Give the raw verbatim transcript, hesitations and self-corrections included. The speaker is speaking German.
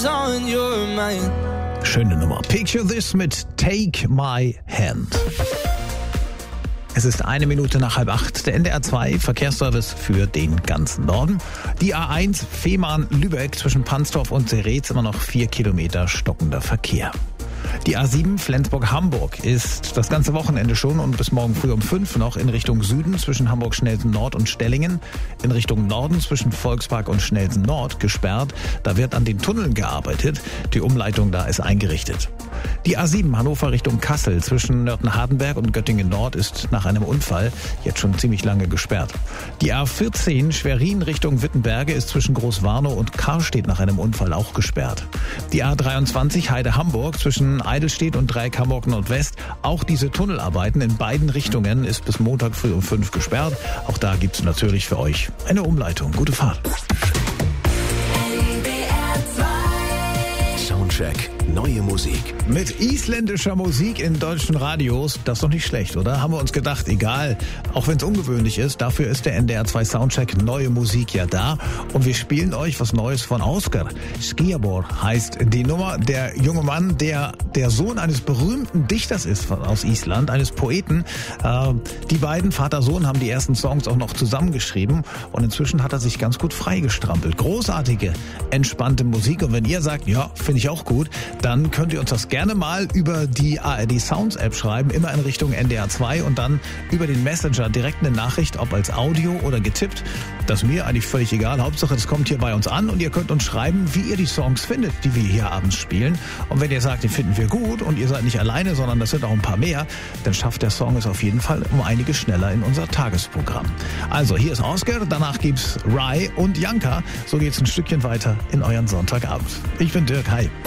Schöne Nummer. Picture This mit Take My Hand. Es ist eine Minute nach halb acht. Der N D R zwei Verkehrsservice für den ganzen Norden. Die A eins Fehmarn-Lübeck zwischen Pansdorf und Seretz immer noch vier Kilometer stockender Verkehr. Die A sieben Flensburg-Hamburg ist das ganze Wochenende schon und bis morgen früh um fünf noch in Richtung Süden zwischen Hamburg-Schnelsen-Nord und Stellingen, in Richtung Norden zwischen Volkspark und Schnelsen-Nord gesperrt. Da wird an den Tunneln gearbeitet. Die Umleitung da ist eingerichtet. Die A sieben Hannover Richtung Kassel zwischen Nörten-Hardenberg und Göttingen-Nord ist nach einem Unfall jetzt schon ziemlich lange gesperrt. Die A vierzehn Schwerin Richtung Wittenberge ist zwischen Großwarnow und Karstedt nach einem Unfall auch gesperrt. Die A dreiundzwanzig Heide-Hamburg zwischen Eidelstedt und Dreieck Hamburg Nordwest. Auch diese Tunnelarbeiten in beiden Richtungen ist bis Montag früh um fünf gesperrt. Auch da gibt es natürlich für euch eine Umleitung. Gute Fahrt. Soundcheck, neue Musik. Mit isländischer Musik in deutschen Radios, das ist doch nicht schlecht, oder? Haben wir uns gedacht, egal, auch wenn es ungewöhnlich ist, dafür ist der N D R zwei Soundcheck neue Musik ja da. Und wir spielen euch was Neues von Oscar. Skiabor heißt die Nummer. Der junge Mann, der der Sohn eines berühmten Dichters ist aus Island, eines Poeten. Äh, die beiden, Vater-Sohn, haben die ersten Songs auch noch zusammengeschrieben. Und inzwischen hat er sich ganz gut freigestrampelt. Großartige, entspannte Musik. Und wenn ihr sagt, ja, finde ich auch gut, dann könnt ihr uns das gerne mal über die A R D Sounds App schreiben, immer in Richtung N D R zwei und dann über den Messenger direkt eine Nachricht, ob als Audio oder getippt. Das ist mir eigentlich völlig egal. Hauptsache, das kommt hier bei uns an und ihr könnt uns schreiben, wie ihr die Songs findet, die wir hier abends spielen. Und wenn ihr sagt, die finden wir gut und ihr seid nicht alleine, sondern das sind auch ein paar mehr, dann schafft der Song es auf jeden Fall um einiges schneller in unser Tagesprogramm. Also, hier ist Oscar, danach gibt's Rai und Janka. So geht's ein Stückchen weiter in euren Sonntagabend. Ich bin Dirk, hi.